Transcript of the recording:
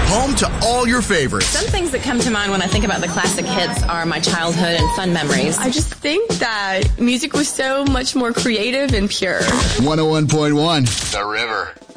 home to all your favorites. Some things that come to mind when I think about the classic hits are my childhood and fun memories. I just think that music was so much more creative and pure. 101.1 The River.